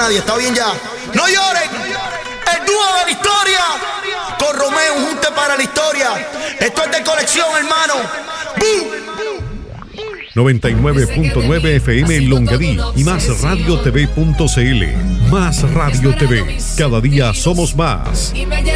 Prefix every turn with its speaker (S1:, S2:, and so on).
S1: nadie, está bien ya. No lloren, el dúo de la historia, con Romeo, un junte para la historia. Esto es de colección, hermano. ¡Bum!
S2: 99.9 FM en Longaví y másradiotv.cl. Más Radio TV. Cada día somos más.